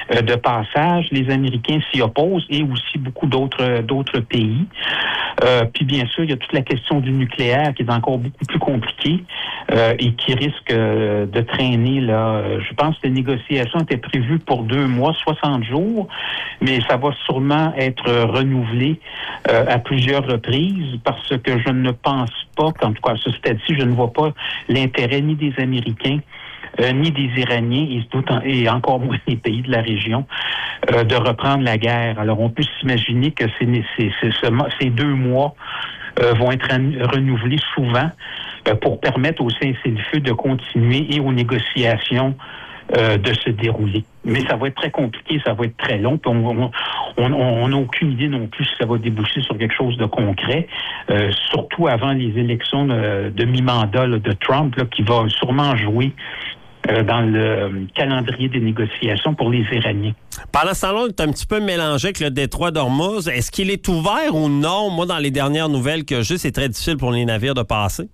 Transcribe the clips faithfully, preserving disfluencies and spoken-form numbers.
euh, de passage. Les Américains s'y opposent et aussi beaucoup d'autres d'autres pays. Euh, puis bien sûr, il y a toute la question du nucléaire qui est encore beaucoup plus compliquée euh, et qui risque euh, de traîner là. Je pense que les négociations étaient prévues pour deux mois, soixante jours, mais ça va sûrement être renouvelé euh, à plusieurs reprises parce que je ne pense pas qu'en tout cas à ce stade-ci, je ne vois pas l'intérêt ni des Américains Euh, ni des Iraniens et, et encore moins des pays de la région euh, de reprendre la guerre. Alors, on peut s'imaginer que ces, ces, ces, ces deux mois euh, vont être renouvelés souvent euh, pour permettre au cessez-le-feu de continuer et aux négociations euh, de se dérouler. Mais ça va être très compliqué, ça va être très long, puis on n'a aucune idée non plus si ça va déboucher sur quelque chose de concret, euh, surtout avant les élections de, de mi-mandat là, de Trump, là, qui va sûrement jouer Euh, dans le calendrier des négociations pour les Iraniens. Pendant ce temps-là, on est un petit peu mélangé avec le détroit d'Ormuz. Est-ce qu'il est ouvert ou non? Moi, dans les dernières nouvelles que j'ai, c'est très difficile pour les navires de passer.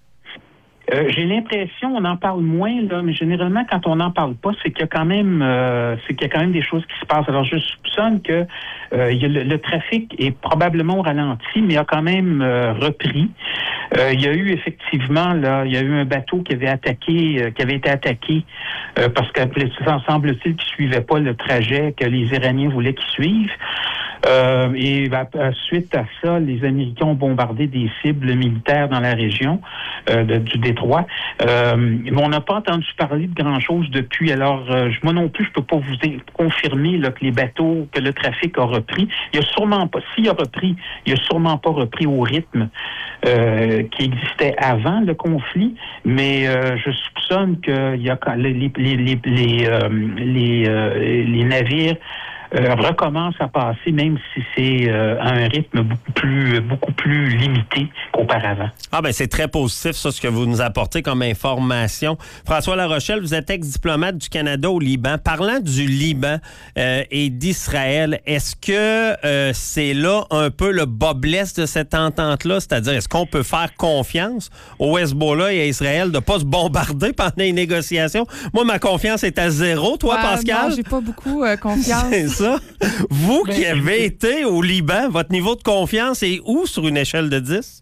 Euh, j'ai l'impression, on en parle moins, là, mais généralement, quand on n'en parle pas, c'est qu'il y a quand même euh, c'est qu'il y a quand même des choses qui se passent. Alors, je soupçonne que euh, il y a le, le trafic est probablement au ralenti, mais a quand même euh, repris. Euh, il y a eu effectivement, là, il y a eu un bateau qui avait attaqué, euh, qui avait été attaqué euh, parce que semble-t-il qu'il suivait pas le trajet que les Iraniens voulaient qu'il suive. Euh, et à, à, suite à ça, les Américains ont bombardé des cibles militaires dans la région euh, de, du détroit. Euh, mais on n'a pas entendu parler de grand-chose depuis. Alors, euh, moi non plus, je peux pas vous confirmer là, que les bateaux, que le trafic a repris. Il y a sûrement pas, s'il a repris, il a sûrement pas repris au rythme euh, qui existait avant le conflit. Mais euh, je soupçonne que il y a les les les les les, euh, les, euh, les navires Euh, recommence à passer, même si c'est euh, à un rythme beaucoup plus beaucoup plus limité qu'auparavant. Ah ben c'est très positif, ça, ce que vous nous apportez comme information. François Larochelle, vous êtes ex-diplomate du Canada au Liban. Parlant du Liban euh, et d'Israël, est-ce que euh, c'est là un peu le bas blesse de cette entente-là? C'est-à-dire, est-ce qu'on peut faire confiance au Hezbollah et à Israël de ne pas se bombarder pendant les négociations? Moi, ma confiance est à zéro. Toi, euh, Pascal? Non, j'ai pas beaucoup euh, confiance. Ça. Vous ben, qui avez été au Liban, votre niveau de confiance est où sur une échelle de dix?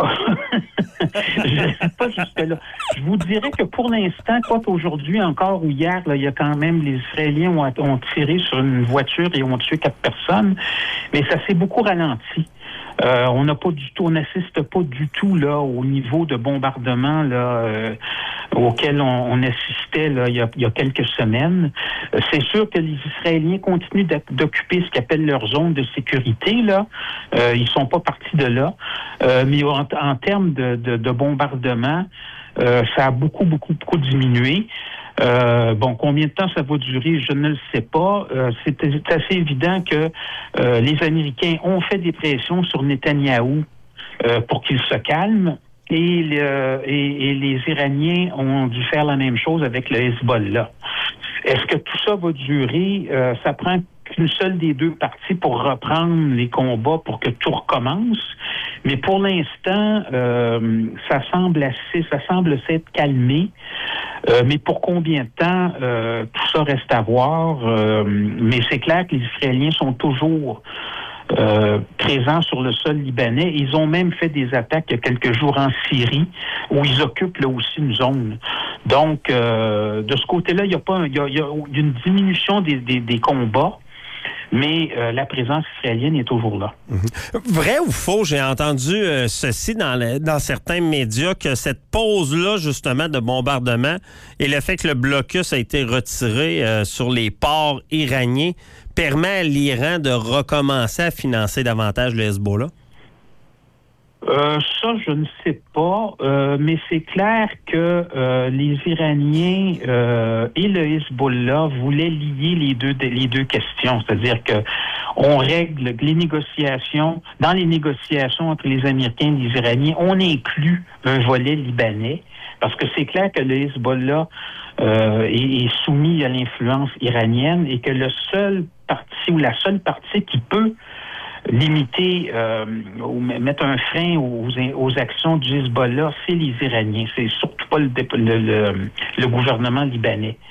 Je ne sais pas jusque-là. Je vous dirais que pour l'instant, quoi qu'aujourd'hui encore ou hier, là, il y a quand même, les Israéliens ont, ont tiré sur une voiture et ont tué quatre personnes, mais ça s'est beaucoup ralenti. Euh, on n'a pas du tout, on n'assiste pas du tout là au niveau de bombardement là euh, auquel on, on assistait là il y a, il y a quelques semaines. Euh, c'est sûr que les Israéliens continuent d'occuper ce qu'ils appellent leur zone de sécurité là. Euh, ils sont pas partis de là, euh, mais en, en termes de, de, de bombardement, euh, ça a beaucoup beaucoup beaucoup diminué. Euh, bon, combien de temps ça va durer, je ne le sais pas. Euh, c'est, c'est assez évident que euh, les Américains ont fait des pressions sur Netanyahou euh, pour qu'il se calme et, le, et, et les Iraniens ont dû faire la même chose avec le Hezbollah. Est-ce que tout ça va durer? Euh, ça prend qu'une seule des deux parties pour reprendre les combats pour que tout recommence. Mais pour l'instant, euh, ça semble assez, ça semble s'être calmé. Euh, mais pour combien de temps, euh, tout ça reste à voir. Euh, mais c'est clair que les Israéliens sont toujours euh, présents sur le sol libanais. Ils ont même fait des attaques il y a quelques jours en Syrie, où ils occupent là aussi une zone. Donc, euh, de ce côté-là, il y a pas, il y a, il y a une diminution des, des, des combats. Mais euh, la présence israélienne est toujours là. Mm-hmm. Vrai ou faux, j'ai entendu euh, ceci dans, le, dans certains médias, que cette pause-là, justement, de bombardement et le fait que le blocus a été retiré euh, sur les ports iraniens permet à l'Iran de recommencer à financer davantage le Hezbollah? Euh, ça, je ne sais pas, euh, mais c'est clair que euh, les Iraniens euh, et le Hezbollah voulaient lier les deux les deux questions, c'est-à-dire que on règle les négociations, dans les négociations entre les Américains et les Iraniens, on inclut un volet libanais, parce que c'est clair que le Hezbollah euh, est, est soumis à l'influence iranienne et que le seul parti ou la seule partie qui peut limiter euh, ou mettre un frein aux, aux actions du Hezbollah, c'est les Iraniens. C'est surtout pas le, le, le, le gouvernement libanais.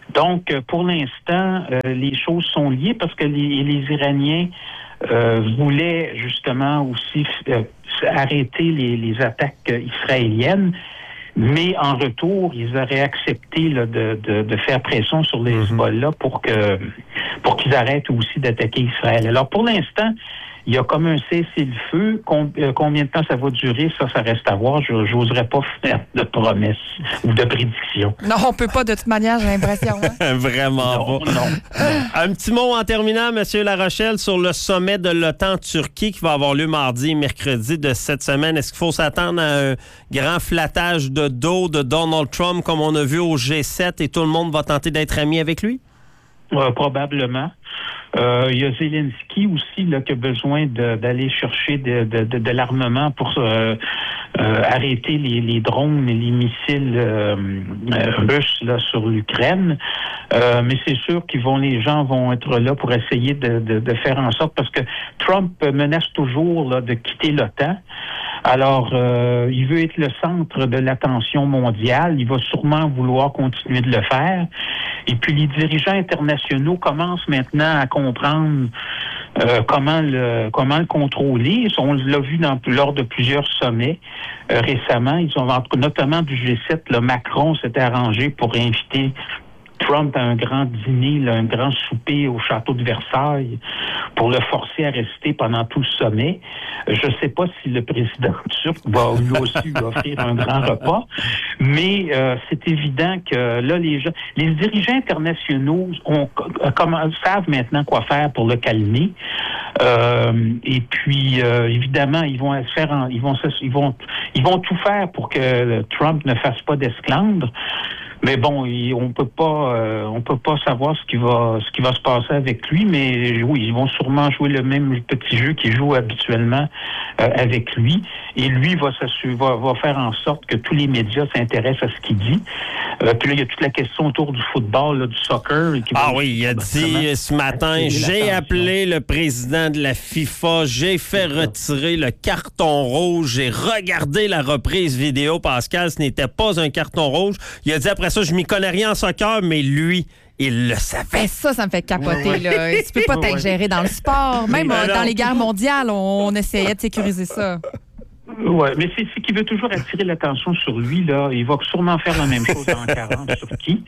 Donc, pour l'instant, euh, les choses sont liées parce que les, les Iraniens euh, voulaient justement aussi euh, arrêter les, les attaques israéliennes. Mais en retour, ils auraient accepté là, de, de, de faire pression sur les Hezbollah pour que pour qu'ils arrêtent aussi d'attaquer Israël. Alors pour l'instant, il y a comme un cessez-le-feu. Com- euh, combien de temps ça va durer, ça, ça reste à voir. Je n'oserais pas faire de promesses ou de prédictions. Non, on peut pas de toute manière, j'ai l'impression. Hein? Vraiment Non, pas. non. Un petit mot en terminant, M. Larochelle, sur le sommet de l'OTAN Turquie qui va avoir lieu mardi et mercredi de cette semaine. Est-ce qu'il faut s'attendre à un grand flattage de dos de Donald Trump comme on a vu au G sept et tout le monde va tenter d'être ami avec lui? Euh, probablement. Euh, il y a Zelensky aussi là, qui a besoin de, d'aller chercher de, de, de, de l'armement pour euh, euh, arrêter les, les drones et les missiles euh, euh, russes là, sur l'Ukraine. Euh, mais c'est sûr qu'ils vont, les gens vont être là pour essayer de, de, de faire en sorte, parce que Trump menace toujours là, de quitter l'OTAN. Alors, euh, il veut être le centre de l'attention mondiale. Il va sûrement vouloir continuer de le faire. Et puis, les dirigeants internationaux commencent maintenant à comprendre euh, comment le comment le contrôler. On l'a vu dans, lors de plusieurs sommets euh, récemment. Ils ont notamment du G sept. Là, Macron s'était arrangé pour inviter Trump à un grand dîner, là, un grand souper au château de Versailles pour le forcer à rester pendant tout le sommet. Je ne sais pas si le président turc va lui aussi lui offrir un grand repas, mais euh, c'est évident que là, les gens, les dirigeants internationaux ont, comment, savent maintenant quoi faire pour le calmer. Euh, et puis, euh, évidemment, ils vont faire, en, ils vont, ils vont, ils vont tout faire pour que Trump ne fasse pas d'esclandre. Mais bon, il, on peut pas, euh, on peut pas savoir ce qui va, ce qui va se passer avec lui. Mais oui, ils vont sûrement jouer le même petit jeu qu'ils jouent habituellement euh, avec lui. Et lui va, va, va faire en sorte que tous les médias s'intéressent à ce qu'il dit. Euh, puis là, il y a toute la question autour du football, là, du soccer. Qui ah oui, il a dit ce matin, j'ai appelé le président de la FIFA, j'ai fait retirer le carton rouge, j'ai regardé la reprise vidéo, Pascal, ce n'était pas un carton rouge. Il a dit après ça, je m'y connais rien en soccer, mais lui, il le savait. Ça, ça me fait capoter. Ouais, ouais. Là. Tu peux pas t'ingérer dans le sport. Même euh, dans les guerres mondiales, on, on essayait de sécuriser ça. Oui, mais c'est, c'est qu'il veut toujours attirer l'attention sur lui. Là. Il va sûrement faire la même chose en quarante sur qui.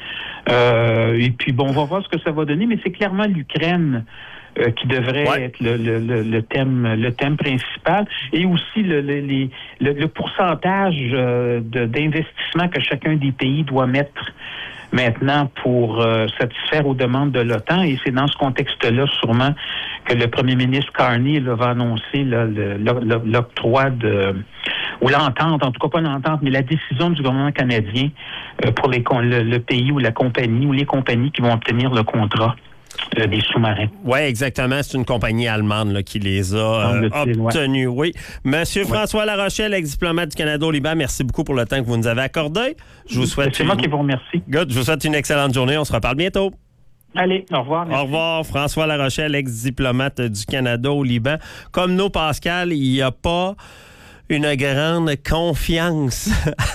Euh, et puis, bon, on va voir ce que ça va donner, mais c'est clairement l'Ukraine euh, qui devrait ouais. être le, le, le, le, thème, le thème principal. Et aussi le, le, les, le, le pourcentage euh, de, d'investissement que chacun des pays doit mettre maintenant pour euh, satisfaire aux demandes de l'OTAN. Et c'est dans ce contexte-là, sûrement, que le premier ministre Carney là, va annoncer là, le, le, l'octroi de... ou l'entente, en tout cas pas l'entente, mais la décision du gouvernement canadien euh, pour les, le, le pays ou la compagnie ou les compagnies qui vont obtenir le contrat euh, des sous-marins. Oui, exactement. C'est une compagnie allemande là, qui les a euh, obtenus. Ouais. Oui. Monsieur ouais. François Larochelle, ex-diplomate du Canada au Liban, merci beaucoup pour le temps que vous nous avez accordé. Je vous souhaite... C'est une... moi qui vous remercie. Good. Je vous souhaite une excellente journée. On se reparle bientôt. Allez, au revoir. Merci. Au revoir. François Larochelle, ex-diplomate du Canada au Liban. Comme nous, Pascal, il n'y a pas une grande confiance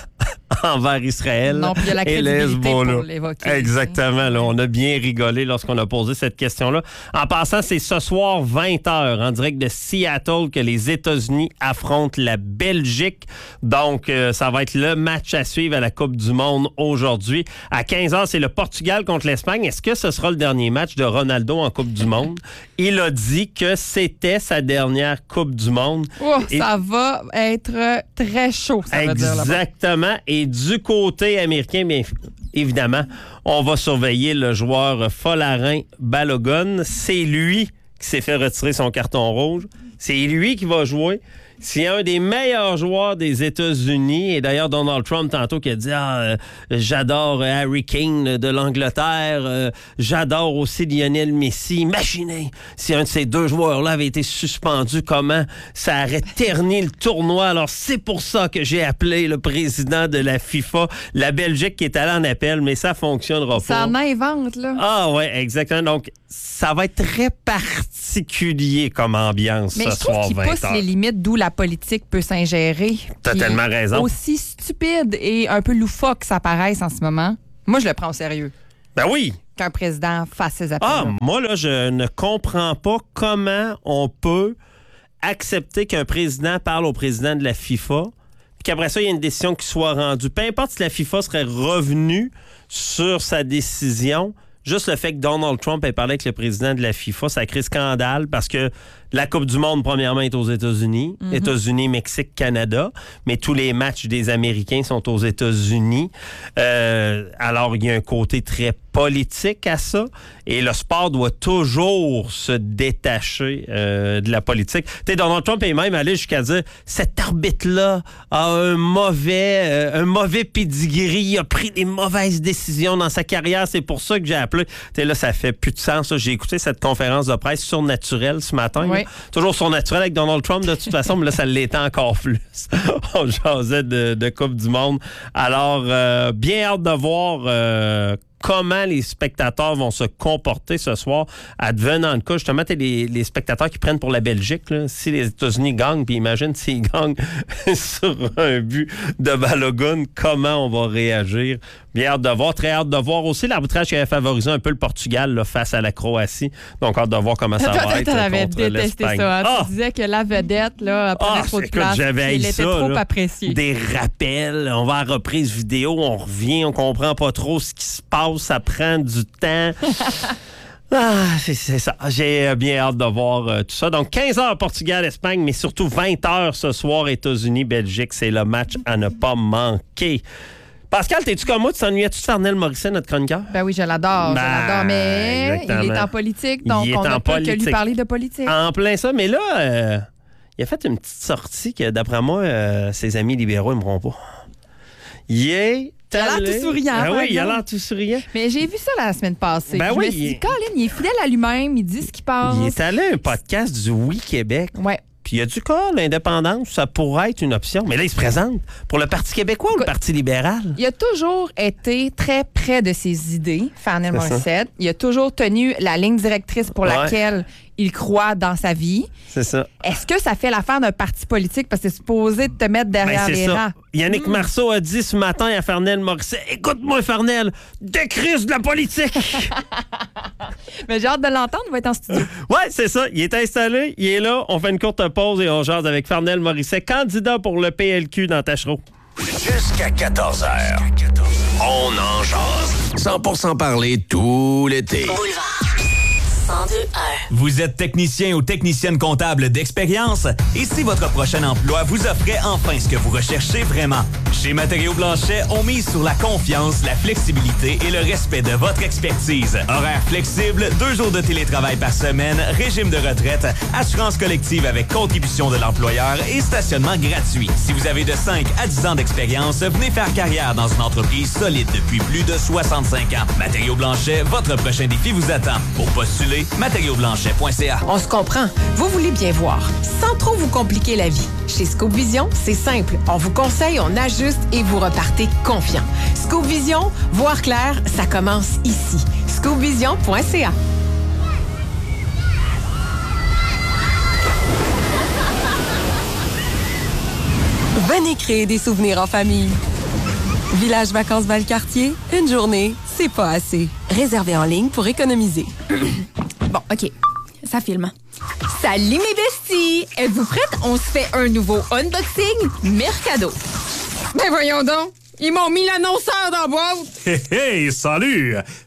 envers Israël non, puis il y a la et les Hezbollah. Pour l'évoquer. Exactement. Là, on a bien rigolé lorsqu'on a posé cette question-là. En passant, c'est ce soir vingt heures en direct de Seattle que les États-Unis affrontent la Belgique. Donc, euh, ça va être le match à suivre à la Coupe du Monde aujourd'hui. À quinze heures, c'est le Portugal contre l'Espagne. Est-ce que ce sera le dernier match de Ronaldo en Coupe du Monde? Il a dit que c'était sa dernière Coupe du Monde. Oh, et... Ça va être très chaud, ça veut dire. Exactement. Et du côté américain, bien évidemment, on va surveiller le joueur Folarin Balogun. C'est lui qui s'est fait retirer son carton rouge. C'est lui qui va jouer. C'est un des meilleurs joueurs des États-Unis. Et d'ailleurs, Donald Trump, tantôt, qui a dit ah, euh, j'adore Harry Kane de l'Angleterre. Euh, j'adore aussi Lionel Messi. Imaginez si un de ces deux joueurs-là avait été suspendu, comment ça aurait terni le tournoi. Alors, c'est pour ça que j'ai appelé le président de la FIFA, la Belgique, qui est allé en appel, mais ça fonctionnera pas. Ça en invente, là. Ah, ouais, exactement. Donc, ça va être très particulier comme ambiance mais ce soir vingt heures. Mais je trouve qu'il pousse les limites d'où la politique peut s'ingérer. T'as tellement raison. Aussi stupide et un peu loufoque que ça paraisse en ce moment, moi, je le prends au sérieux. Ben oui. Qu'un président fasse ses appels. Ah, moi, là, je ne comprends pas comment on peut accepter qu'un président parle au président de la FIFA, puis qu'après ça, il y a une décision qui soit rendue. Peu importe si la FIFA serait revenue sur sa décision, juste le fait que Donald Trump ait parlé avec le président de la FIFA, ça crée scandale parce que la Coupe du Monde, premièrement, est aux États-Unis. Mm-hmm. États-Unis, Mexique, Canada. Mais tous les matchs des Américains sont aux États-Unis. Euh, alors, il y a un côté très politique à ça. Et le sport doit toujours se détacher euh, de la politique. Tu sais, Donald Trump est même allé jusqu'à dire cet arbitre-là a un mauvais, euh, un mauvais pedigree. Il a pris des mauvaises décisions dans sa carrière. C'est pour ça que j'ai appelé. Tu sais, là, ça fait plus de sens. Là. J'ai écouté cette conférence de presse surnaturelle ce matin. Oui. Toujours surnaturel avec Donald Trump, de toute façon, mais là, ça l'était encore plus. On jasait de, de Coupe du Monde. Alors, euh, bien hâte de voir euh, comment les spectateurs vont se comporter ce soir. Advenant le cas, justement, t'as les, les spectateurs qui prennent pour la Belgique. Là. Si les États-Unis gagnent, puis imagine s'ils gagnent sur un but de Balogun, comment on va réagir? Bien hâte de voir. Très hâte de voir aussi l'arbitrage qui avait favorisé un peu le Portugal là, face à la Croatie. Donc, hâte de voir comment ça Toi, va être t'avais contre détesté l'Espagne. ça. Hein? Ah! Tu disais que la vedette, là, prenait Ah, trop de écoute, place. j'avais Il haï était ça, trop là. apprécié. Des rappels. On va à reprise vidéo. On revient. On comprend pas trop ce qui se passe. Ça prend du temps. Ah, c'est, c'est ça. J'ai bien hâte de voir euh, tout ça. Donc, quinze heures Portugal-Espagne, mais surtout vingt heures ce soir États-Unis-Belgique. C'est le match à ne pas manquer. Pascal, t'es-tu comme moi? Tu t'ennuyais-tu de Farnell Morisset, notre chroniqueur? Ben oui, je l'adore, ben, je l'adore, mais exactement. il est en politique, donc il est on en ne peut politique. que lui parler de politique. En plein ça, mais là, euh, il a fait une petite sortie que, d'après moi, euh, ses amis libéraux n'aimeront pas. Il est... Il a l'air tout souriant. Ah oui, il a l'air tout souriant. Mais j'ai vu ça la semaine passée. Ben je oui, me suis il... dit, Colin, il est fidèle à lui-même, il dit ce qu'il pense. Il est allé à un podcast du Oui Québec. Ouais. Puis il a dit quoi, l'indépendance, ça pourrait être une option. Mais là, il se présente pour le Parti québécois ou le Parti libéral? Il a toujours été très près de ses idées, Farnell Morisset. Il a toujours tenu la ligne directrice pour ouais. laquelle il croit dans sa vie. C'est ça. Est-ce que ça fait l'affaire d'un parti politique parce que c'est supposé de te mettre derrière ben, les ça. rangs? Yannick mmh. Marceau a dit ce matin à Farnell Morisset, « Écoute-moi, Farnell, décrise de la politique! » Mais j'ai hâte de l'entendre, il va être en studio. Oui, c'est ça. Il est installé, il est là. On fait une courte pause et on jase avec Farnell Morisset, candidat pour le P L Q dans Tachereau. Jusqu'à quatorze heures, on en jase. cent pour cent parler tout l'été. Boulevard. cent deux un. Vous êtes technicien ou technicienne comptable d'expérience? Et si votre prochain emploi vous offrait enfin ce que vous recherchez vraiment? Chez Matériaux Blanchet, on mise sur la confiance, la flexibilité et le respect de votre expertise. Horaire flexible, deux jours de télétravail par semaine, régime de retraite, assurance collective avec contribution de l'employeur et stationnement gratuit. Si vous avez de cinq à dix ans d'expérience, venez faire carrière dans une entreprise solide depuis plus de soixante-cinq ans. Matériaux Blanchet, votre prochain défi vous attend. Pour postuler, matériaux blanchet point c a. On se comprend. Vous voulez bien voir, sans trop vous compliquer la vie. Chez Scoop Vision, c'est simple. On vous conseille, on ajuste et vous repartez confiant. Scoop Vision, voir clair, ça commence ici. scoop vision point c a. Venez créer des souvenirs en famille. Village Vacances Valcartier, une journée, c'est pas assez. Réservez en ligne pour économiser. Bon, OK. Ça filme. Salut mes besties! Êtes-vous prêtes? On se fait un nouveau unboxing Mercado. Ben voyons donc! Ils m'ont mis l'annonceur dans la boîte! Hey, hey, salut!